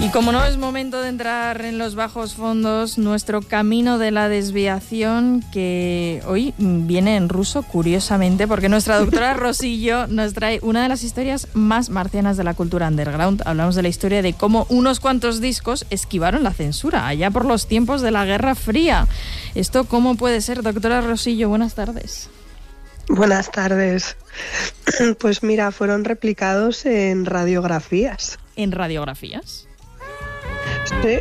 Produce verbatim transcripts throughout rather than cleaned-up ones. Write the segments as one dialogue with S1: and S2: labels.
S1: Y como no es momento de entrar en los bajos fondos, nuestro camino de la desviación, que hoy viene en ruso, curiosamente, porque nuestra doctora Rosillo nos trae una de las historias más marcianas de la cultura underground. Hablamos de la historia de cómo unos cuantos discos esquivaron la censura, allá por los tiempos de la Guerra Fría. ¿Esto cómo puede ser, doctora Rosillo? Buenas tardes.
S2: Buenas tardes. Pues mira, fueron replicados en radiografías.
S1: ¿En radiografías?
S2: Sí.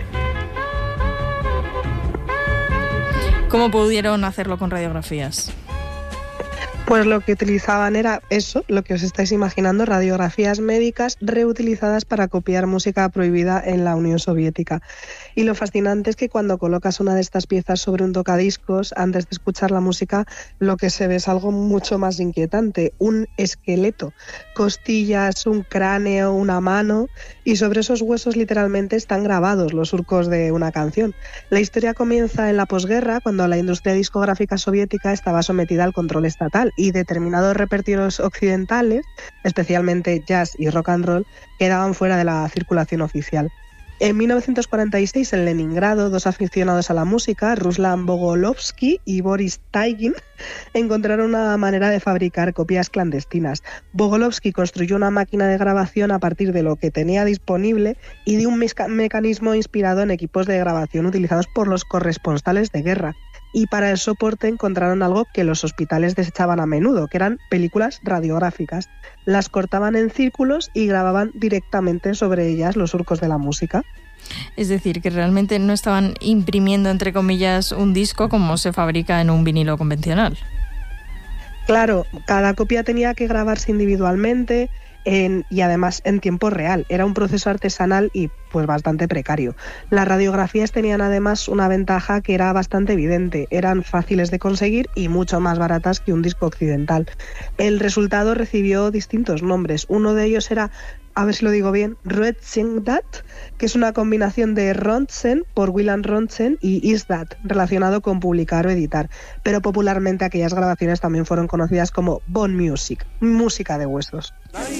S1: ¿Cómo pudieron hacerlo con radiografías?
S2: Pues lo que utilizaban era eso, lo que os estáis imaginando, radiografías médicas reutilizadas para copiar música prohibida en la Unión Soviética. Y lo fascinante es que cuando colocas una de estas piezas sobre un tocadiscos, antes de escuchar la música, lo que se ve es algo mucho más inquietante, un esqueleto, costillas, un cráneo, una mano, y sobre esos huesos literalmente están grabados los surcos de una canción. La historia comienza en la posguerra, cuando la industria discográfica soviética estaba sometida al control estatal, y determinados repertorios occidentales, especialmente jazz y rock and roll, quedaban fuera de la circulación oficial. En mil novecientos cuarenta y seis, en Leningrado, dos aficionados a la música, Ruslan Bogolovsky y Boris Taigin, encontraron una manera de fabricar copias clandestinas. Bogolovsky construyó una máquina de grabación a partir de lo que tenía disponible y de un meca- mecanismo inspirado en equipos de grabación utilizados por los corresponsales de guerra. Y para el soporte encontraron algo que los hospitales desechaban a menudo, que eran películas radiográficas. Las cortaban en círculos y grababan directamente sobre ellas los surcos de la música.
S1: Es decir, que realmente no estaban imprimiendo, entre comillas, un disco como se fabrica en un vinilo convencional.
S2: Claro, cada copia tenía que grabarse individualmente en, y además en tiempo real. Era un proceso artesanal y pues bastante precario. Las radiografías tenían además una ventaja que era bastante evidente. Eran fáciles de conseguir y mucho más baratas que un disco occidental. El resultado recibió distintos nombres. Uno de ellos era, a ver si lo digo bien, Röntgendat, que es una combinación de Röntgen por Wilhelm Röntgen y Isdat, relacionado con publicar o editar. Pero popularmente aquellas grabaciones también fueron conocidas como Bone Music, música de huesos.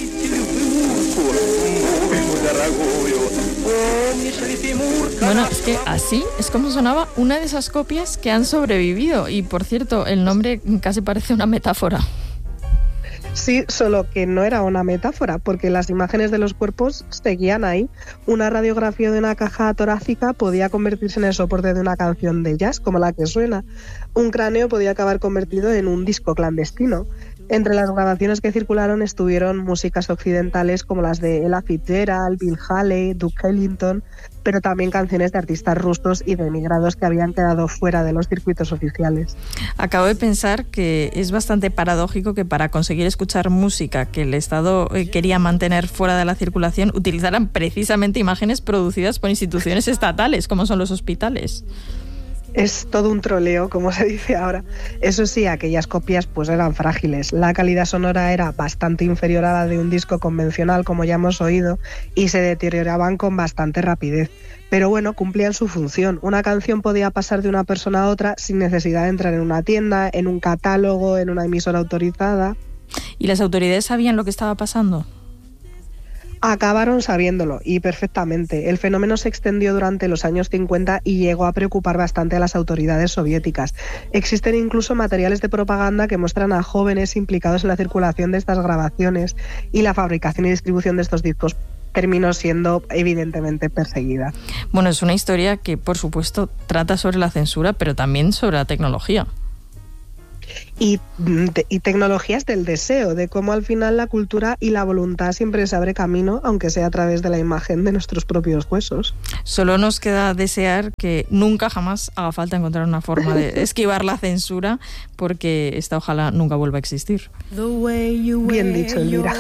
S1: Bueno, es que así es como sonaba una de esas copias que han sobrevivido. Y por cierto, el nombre casi parece una metáfora.
S2: Sí, solo que no era una metáfora, porque las imágenes de los cuerpos seguían ahí. Una radiografía de una caja torácica podía convertirse en el soporte de una canción de jazz, como la que suena. Un cráneo podía acabar convertido en un disco clandestino. Entre las grabaciones que circularon estuvieron músicas occidentales como las de Ella Fitzgerald, Bill Haley, Duke Ellington, pero también canciones de artistas rusos y de emigrados que habían quedado fuera de los circuitos oficiales.
S1: Acabo de pensar que es bastante paradójico que para conseguir escuchar música que el Estado quería mantener fuera de la circulación utilizaran precisamente imágenes producidas por instituciones estatales, como son los hospitales.
S2: Es todo un troleo, como se dice ahora. Eso sí, aquellas copias pues eran frágiles. La calidad sonora era bastante inferior a la de un disco convencional, como ya hemos oído, y se deterioraban con bastante rapidez. Pero bueno, cumplían su función. Una canción podía pasar de una persona a otra sin necesidad de entrar en una tienda, en un catálogo, en una emisora autorizada.
S1: ¿Y las autoridades sabían lo que estaba pasando?
S2: Acabaron sabiéndolo, y perfectamente. El fenómeno se extendió durante los años cincuenta y llegó a preocupar bastante a las autoridades soviéticas. Existen incluso materiales de propaganda que muestran a jóvenes implicados en la circulación de estas grabaciones, y la fabricación y distribución de estos discos terminó siendo evidentemente perseguida.
S1: Bueno, es una historia que, por supuesto, trata sobre la censura, pero también sobre la tecnología.
S2: Y, y tecnologías del deseo, de cómo al final la cultura y la voluntad siempre se abre camino, aunque sea a través de la imagen de nuestros propios huesos.
S1: Solo nos queda desear que nunca jamás haga falta encontrar una forma de esquivar la censura, porque esta ojalá nunca vuelva a existir.
S2: Bien dicho, Elvira.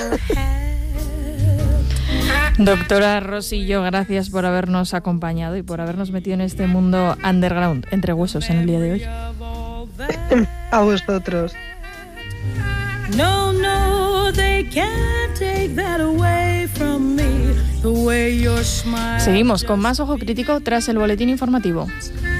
S1: Doctora Rosillo, gracias por habernos acompañado y por habernos metido en este mundo underground, entre huesos, en el día de hoy.
S2: A vosotros. No, no, they can't take that away from me. The way you're smiling.
S1: Seguimos con más Ojo Crítico tras el boletín informativo.